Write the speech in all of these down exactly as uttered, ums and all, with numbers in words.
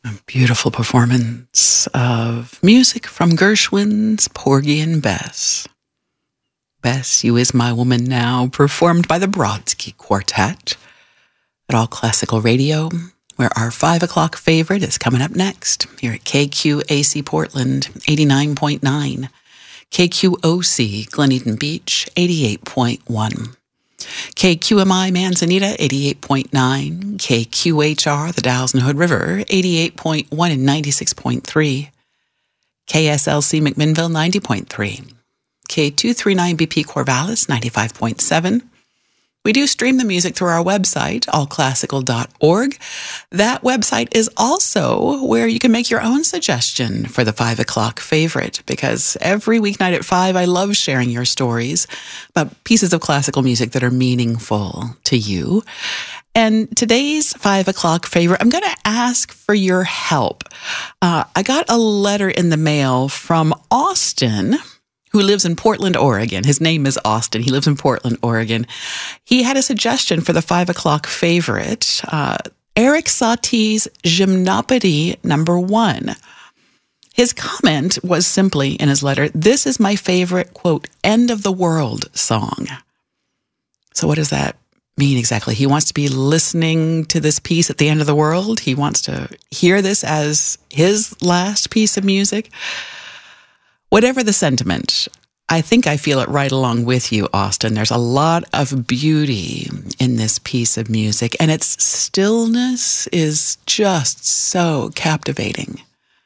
A beautiful performance of music from Gershwin's Porgy and Bess. Bess, You Is My Woman Now, performed by the Brodsky Quartet at All Classical Radio, where our five o'clock favorite is coming up next here at K Q A C Portland, eighty-nine point nine, K Q O C Glen Eden Beach, eighty-eight point one. K Q M I Manzanita, eighty-eight point nine, K Q H R, the Dalles and Hood River, eighty-eight point one and ninety-six point three, K S L C McMinnville, ninety point three, K two thirty-nine B P Corvallis, ninety-five point seven. We do stream the music through our website, all classical dot org. That website is also where you can make your own suggestion for the five o'clock favorite, because every weeknight at five, I love sharing your stories about pieces of classical music that are meaningful to you. And today's five o'clock favorite, I'm going to ask for your help. Uh, I got a letter in the mail from Austin, who lives in Portland, Oregon. His name is Austin. He lives in Portland, Oregon. He had a suggestion for the five o'clock favorite, uh, Erik Satie's Gymnopédie number one. His comment was simply in his letter, "This is my favorite, quote, end of the world song." So what does that mean exactly? He wants to be listening to this piece at the end of the world. He wants to hear this as his last piece of music. Whatever the sentiment, I think I feel it right along with you, Austin. There's a lot of beauty in this piece of music, and its stillness is just so captivating.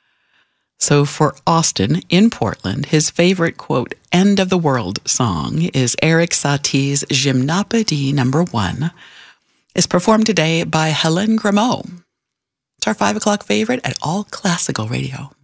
So for Austin in Portland, his favorite, quote, end of the world song is Erik Satie's Gymnopédie number one. It's performed today by Hélène Grimaud. It's our five o'clock favorite at All Classical Radio.